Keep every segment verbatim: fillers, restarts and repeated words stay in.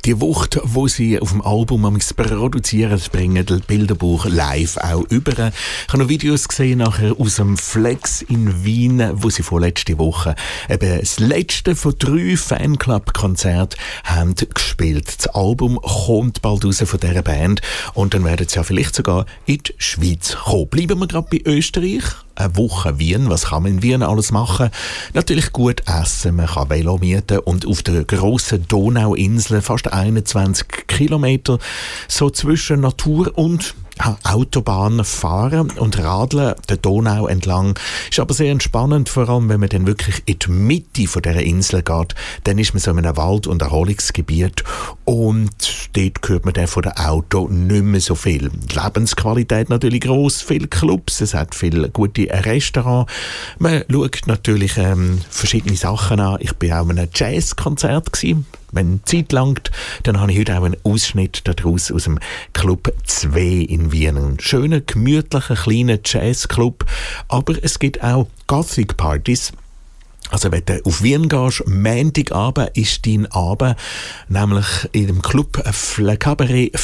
Die Wucht, die sie auf dem Album produzieren, bringen das Bilderbuch live auch über. Ich habe noch Videos gesehen nachher aus dem Flex in Wien, wo sie vorletzte Woche eben das letzte von drei Fanclub-Konzerten haben gespielt. Das Album kommt bald raus von dieser Band und dann werden sie ja vielleicht sogar in die Schweiz kommen. Bleiben wir gerade bei Österreich. Eine Woche Wien. Was kann man in Wien alles machen? Natürlich gut essen, man kann Velo mieten und auf der grossen Donauinsel fast einundzwanzig Kilometer so zwischen Natur und Autobahn fahren und radeln der Donau entlang. Ist aber sehr entspannend, vor allem wenn man dann wirklich in die Mitte von dieser Insel geht. Dann ist man so in einem Wald- und Erholungsgebiet und dort hört man dann von dem Auto nicht mehr so viel. Die Lebensqualität natürlich gross, viele Clubs, es hat viele gute Restaurants. Man schaut natürlich ähm, verschiedene Sachen an. Ich war auch in einem Jazzkonzert gewesen. Wenn Zeit langt, dann habe ich heute auch einen Ausschnitt daraus aus dem Club zwei in Wien. Ein schöner, gemütlicher, kleiner Jazzclub. Aber es gibt auch Gothic-Partys. Also wenn du auf Wien gehst, Montagabend ist dein Abend, nämlich in dem Club Le Cabaret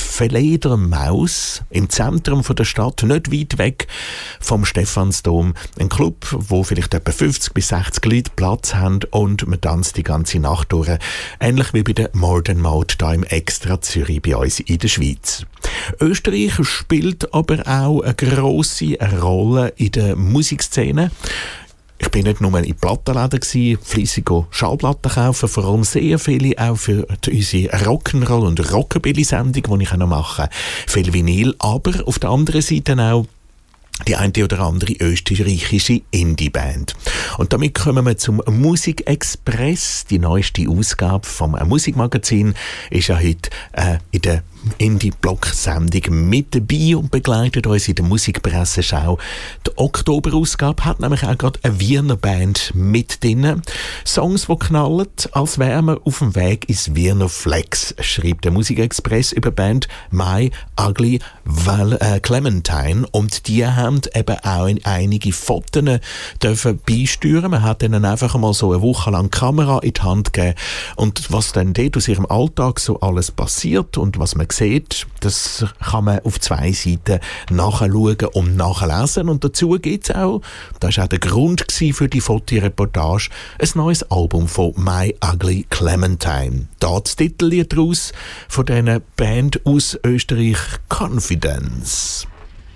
Fledermaus im Zentrum von der Stadt, nicht weit weg vom Stephansdom. Ein Club, wo vielleicht etwa fünfzig bis sechzig Leute Platz haben und man tanzt die ganze Nacht durch. Ähnlich wie bei der Modern Mode hier im Extra Zürich bei uns in der Schweiz. Österreich spielt aber auch eine grosse Rolle in der Musikszene. Ich bin nicht nur in Plattenläden gsi, fleissig Schallplatten kaufen, vor allem sehr viele auch für unsere Rock'n'Roll- und Rockabilly-Sendung, die ich auch noch mache. Viel Vinyl, aber auf der anderen Seite auch die eine oder andere österreichische Indie-Band. Und damit kommen wir zum Musikexpress. Die neueste Ausgabe vom Musikmagazin ist ja heute äh, in der Indie-Block-Sendung mit dabei und begleitet uns in der Musikpresseschau. Die Oktoberausgabe hat nämlich auch gerade eine Wiener Band mit drin. Songs, die knallen, als wären wir auf dem Weg ins Wiener Flex, schreibt der Musikexpress über die Band My Ugly Val- äh, Clementine. Und die haben eben auch in einige Fotos dürfen beisteuern. Man hat ihnen einfach mal so eine Woche lang die Kamera in die Hand gegeben. Und was dann dort aus ihrem Alltag so alles passiert und was man sieht, das kann man auf zwei Seiten nachschauen und nachlesen. Und dazu gibt es auch, das war auch der Grund für die Fotoreportage, ein neues Album von My Ugly Clementine. Da das Titellied daraus von dieser Band aus Österreich, Confidence.